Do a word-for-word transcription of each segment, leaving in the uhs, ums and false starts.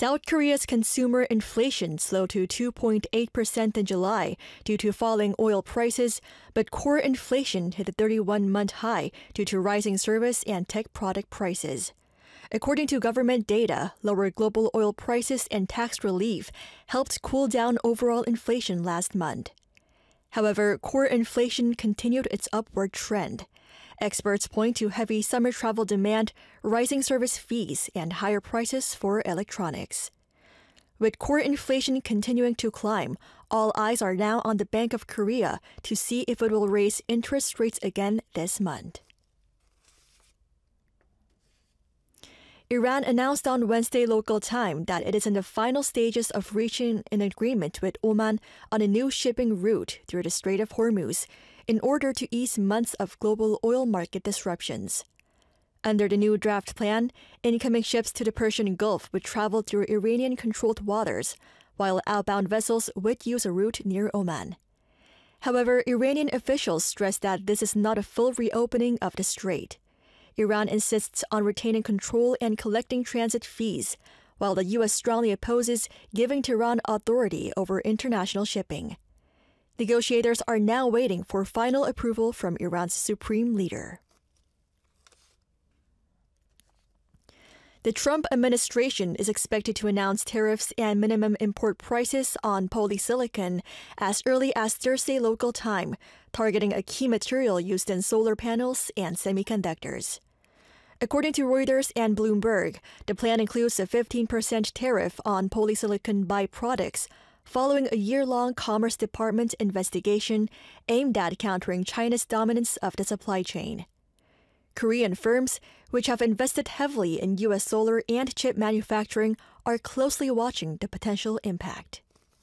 South Korea's consumer inflation slowed to two point eight percent in July due to falling oil prices, but core inflation hit a thirty-one-month high due to rising service and tech product prices. According to government data, lower global oil prices and tax relief helped cool down overall inflation last month. However, core inflation continued its upward trend. Experts point to heavy summer travel demand, rising service fees, and higher prices for electronics. With core inflation continuing to climb, all eyes are now on the Bank of Korea to see if it will raise interest rates again this month. Iran announced on Wednesday local time that it is in the final stages of reaching an agreement with Oman on a new shipping route through the Strait of Hormuz in order to ease months of global oil market disruptions. Under the new draft plan, incoming ships to the Persian Gulf would travel through Iranian-controlled waters, while outbound vessels would use a route near Oman. However, Iranian officials stressed that this is not a full reopening of the strait. Iran insists on retaining control and collecting transit fees, while the U S strongly opposes giving Tehran authority over international shipping. Negotiators are now waiting for final approval from Iran's supreme leader. The Trump administration is expected to announce tariffs and minimum import prices on polysilicon as early as Thursday local time, targeting a key material used in solar panels and semiconductors. According to Reuters and Bloomberg, the plan includes a fifteen percent tariff on polysilicon byproducts, following a year-long Commerce Department investigation aimed at countering China's dominance of the supply chain. Korean firms, which have invested heavily in U S solar and chip manufacturing, are closely watching the potential impact.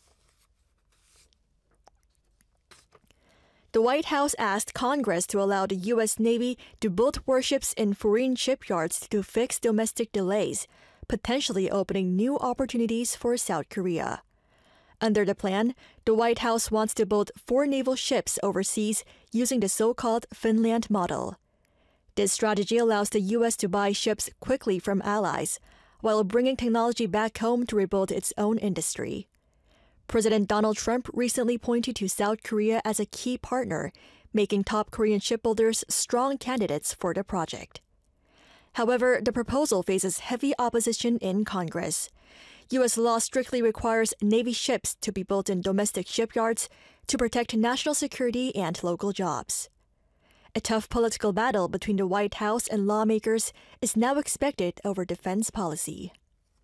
The White House asked Congress to allow the U S Navy to build warships in foreign shipyards to fix domestic delays, potentially opening new opportunities for South Korea. Under the plan, the White House wants to build four naval ships overseas using the so-called Finland model. This strategy allows the U S to buy ships quickly from allies, while bringing technology back home to rebuild its own industry. President Donald Trump recently pointed to South Korea as a key partner, making top Korean shipbuilders strong candidates for the project. However, the proposal faces heavy opposition in Congress. U S law strictly requires Navy ships to be built in domestic shipyards to protect national security and local jobs. A tough political battle between the White House and lawmakers is now expected over defense policy.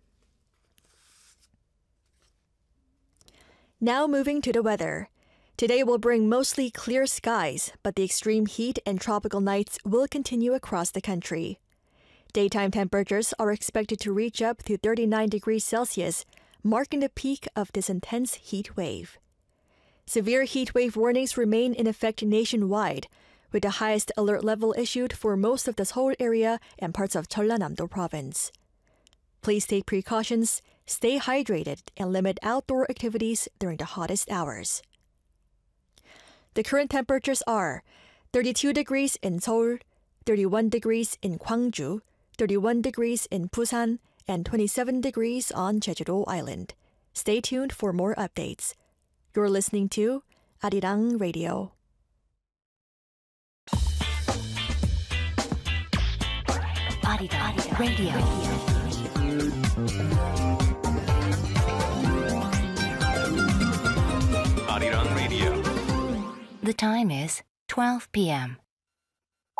Now moving to the weather. Today will bring mostly clear skies, but the extreme heat and tropical nights will continue across the country. Daytime temperatures are expected to reach up to thirty-nine degrees Celsius, marking the peak of this intense heat wave. Severe heat wave warnings remain in effect nationwide, with the highest alert level issued for most of the Seoul area and parts of Jeollanam-do province. Please take precautions, stay hydrated, and limit outdoor activities during the hottest hours. The current temperatures are thirty-two degrees in Seoul, thirty-one degrees in Gwangju, thirty-one degrees in Busan, and twenty-seven degrees on Jeju-do Island. Stay tuned for more updates. You're listening to Arirang Radio. Arirang Radio. Arirang Radio. The time is twelve p m